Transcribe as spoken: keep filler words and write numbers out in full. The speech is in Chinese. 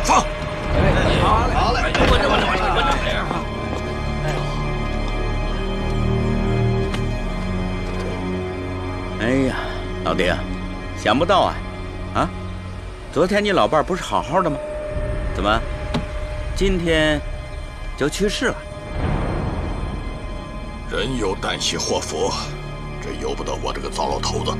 放。 好嘞，好嘞，稳着，稳着，稳着，稳着。 哎呀，老丁，想不到啊，啊，昨天你老伴儿不是好好的吗？怎么，今天就去世了？ 人有旦夕祸福，这由不得我这个糟老头子。